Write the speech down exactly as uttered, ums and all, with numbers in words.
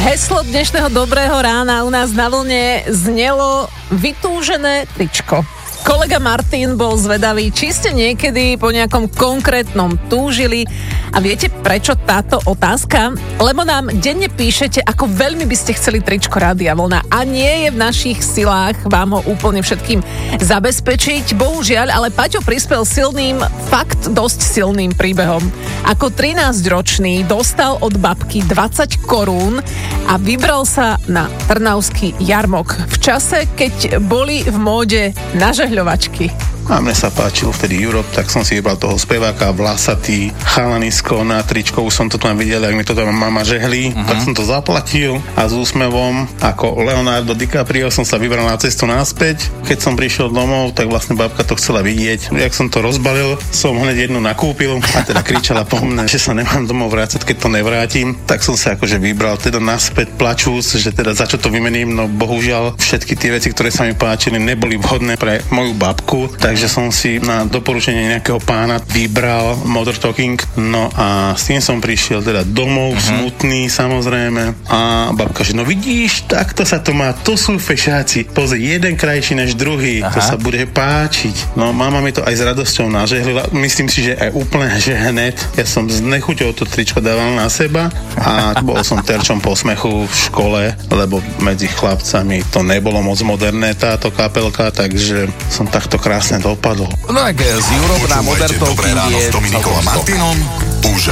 Heslo dnešného dobrého rána u nás na vlne znelo vytúžené tričko. Kolega Martin bol zvedavý, či ste niekedy po nejakom konkrétnom túžili a viete prečo táto otázka? Lebo nám denne píšete, ako veľmi by ste chceli tričko Rádia Vlna a nie je v našich silách vám ho úplne všetkým zabezpečiť. Bohužiaľ, ale Paťo prispel silným, fakt dosť silným príbehom. Ako trinásťročný dostal od babky dvadsať korún a vybral sa na trnavský jarmok v čase, keď boli v móde nažehľovačky. A mne sa páčil vtedy Europe, tak som si vybral toho speváka, vlasatý, chalanisko na tričko, už som to tam videl, ak mi to tam mama žehli, uh-huh. tak som to zaplatil a s úsmevom, ako Leonardo DiCaprio, som sa vybral na cestu naspäť. Keď som prišiel domov, tak vlastne babka to chcela vidieť. Jak som to rozbalil, som hneď jednu nakúpil a teda kričala po mne, že sa nemám domov vrácať, keď to nevrátim. Tak som sa akože vybral teda naspäť plačúc, že teda za čo to vymením, no bohužiaľ všetky tie veci, ktoré sa mi páčili, neboli vhodné pre moju babku, takže že som si na doporučenie nejakého pána vybral Modern Talking, no a s tým som prišiel teda domov, uh-huh. smutný samozrejme a babka, že no vidíš, takto sa to má, to sú fešáci, pozri, jeden krajší než druhý, Aha. to sa bude páčiť. No mama mi to aj s radosťou nažehlila, myslím si, že aj úplne, že hned, ja som s nechuťou to tričko dával na seba a bol som terčom posmechu v škole, lebo medzi chlapcami to nebolo moc moderné táto kapelka, takže som takto krásne dopadol. No tak z Europe na Modern Talking je... Dobré ráno s Dominikou a Martinom. Už